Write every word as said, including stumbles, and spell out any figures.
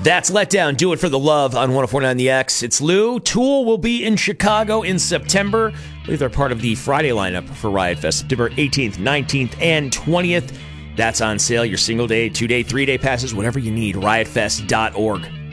That's Letdown. Do It for the Love on one oh four point nine The X. It's Lou. Tool will be in Chicago in September. I believe they're part of the Friday lineup for Riot Fest, September eighteenth, nineteenth, and twentieth. That's on sale. Your single day, two day, three day passes, whatever you need. riot fest dot org.